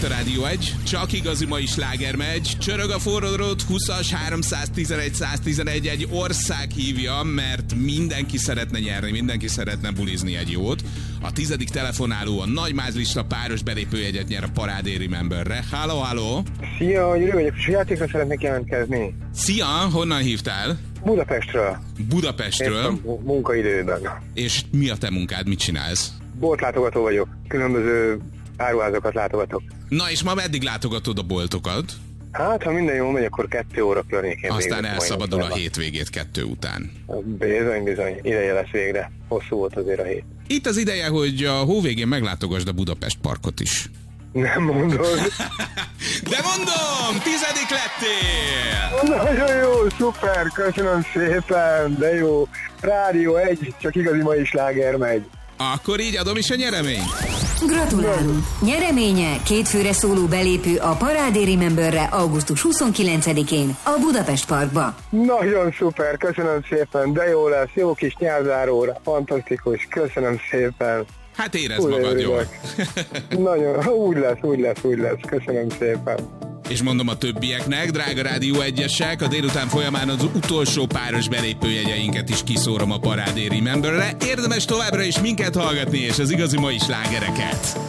itt a Rádió 1, csak igazi mai sláger megy. Csörög a forró drót, 20-as, 311, 111, egy ország hívja, mert mindenki szeretne nyerni, mindenki szeretne bulizni egy jót. A 10. telefonáló a nagy mázlista páros belépőjegyet nyer a Parádé Rememberre. Halló, halló! Szia, Gyuri vagyok, és játékra szeretnék jelentkezni. Szia, honnan hívtál? Budapestről. Budapestről? Éppen munkaidőben. És mi a te munkád, mit csinálsz? Boltlátogató vagyok, különböző áruházakat látogatok. Na és ma meddig látogatod a boltokat? Hát, ha minden jól megy, akkor 2 óra környékén. Aztán elszabadul a hétvégét 2 után. Bizony, ideje lesz végre. Hosszú volt azért a hét. Itt az ideje, hogy a hó végén meglátogasd a Budapest Parkot is. Nem mondod. De mondom, 10. lettél! Nagyon jó, szuper, köszönöm szépen, de jó. Rádió 1, csak igazi mai sláger megy. Akkor így adom is a nyereményt. Gratulálunk! Nyereménye 2 főre szóló belépő a Parádé Rememberre augusztus 29-én a Budapest Parkba. Nagyon szuper, köszönöm szépen, de jó lesz, jó kis nyelvzáróra, fantasztikus, köszönöm szépen. Hát érezd magad jól. Nagyon, úgy lesz, köszönöm szépen. És mondom a többieknek, drága Rádió 1-esek, a délután folyamán az utolsó páros belépőjegyeinket is kiszórom a Parádé Rememberre. Érdemes továbbra is minket hallgatni, és az igazi mai slágereket.